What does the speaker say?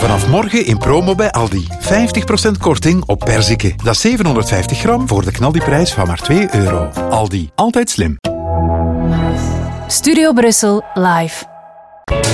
Vanaf morgen in promo bij Aldi. 50% korting op perziken. Dat is 750 gram voor de knaldiprijs van maar €2. Aldi, altijd slim. Studio Brussel live.